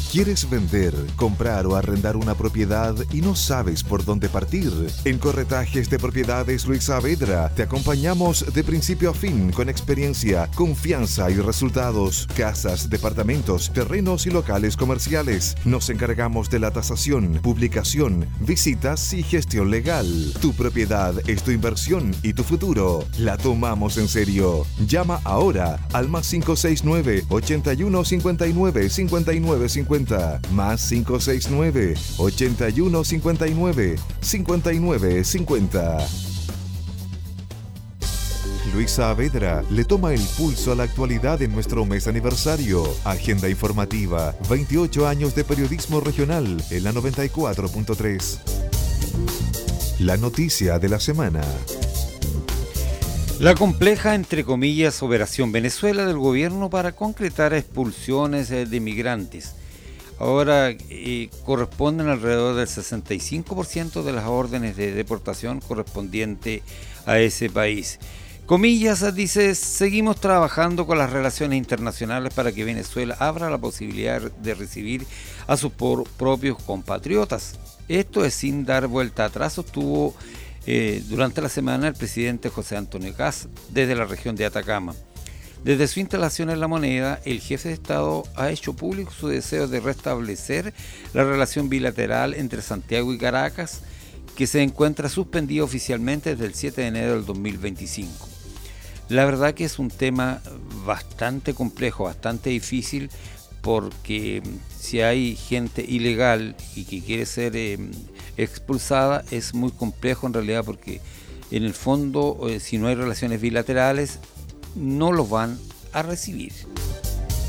¿Quieres vender, comprar o arrendar una propiedad y no sabes por dónde partir? En Corretajes de Propiedades Luis Saavedra te acompañamos de principio a fin con experiencia, confianza y resultados. Casas, departamentos, terrenos y locales comerciales. Nos encargamos de la tasación, publicación, visitas y gestión legal. Tu propiedad es tu inversión y tu futuro. La tomamos en serio. Llama ahora al +569 81 59 59 50 +569 81 59 59 50. Luis Saavedra le toma el pulso a la actualidad en nuestro mes aniversario. Agenda informativa, 28 años de periodismo regional en la 94.3. La noticia de la semana. La compleja, entre comillas, operación Venezuela del gobierno para concretar expulsiones de migrantes. Ahora corresponden alrededor del 65% de las órdenes de deportación correspondiente a ese país. Comillas, dice, seguimos trabajando con las relaciones internacionales para que Venezuela abra la posibilidad de recibir a sus propios compatriotas. Esto es sin dar vuelta atrás, sostuvo durante la semana el presidente José Antonio Kast desde la región de Atacama. Desde su instalación en La Moneda, el jefe de Estado ha hecho público su deseo de restablecer la relación bilateral entre Santiago y Caracas, que se encuentra suspendida oficialmente desde el 7 de enero del 2025. La verdad que es un tema bastante complejo, bastante difícil, porque si hay gente ilegal y que quiere ser expulsada, es muy complejo en realidad, porque en el fondo, si no hay relaciones bilaterales, no los van a recibir.